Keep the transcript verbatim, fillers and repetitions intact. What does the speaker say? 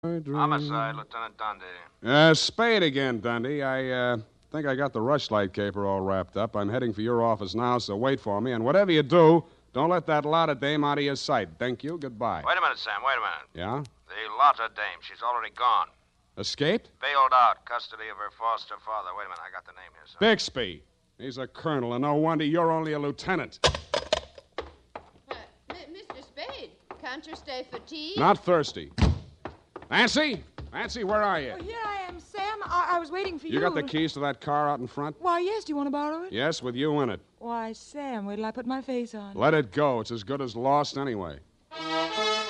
Homicide, Lieutenant Dundee. Uh, Spade again, Dundee. I, uh, think I got the rushlight caper all wrapped up. I'm heading for your office now, so wait for me. And whatever you do, don't let that Lotta dame out of your sight. Thank you. Goodbye. Wait a minute, Sam. Wait a minute. Yeah? The Lotta dame. She's already gone. Escaped? Bailed out. Custody of her foster father. Wait a minute. I got the name here, son. Bixby. He's a colonel, and no wonder you're only a lieutenant. Uh, M- Mister Spade, can't you stay for tea? Not thirsty. Nancy? Nancy, where are you? Oh, here I am, Sam. I, I was waiting for you. You got the keys to that car out in front? Why, yes. Do you want to borrow it? Yes, with you in it. Why, Sam, wait till I put my face on. Let it go. It's as good as lost anyway.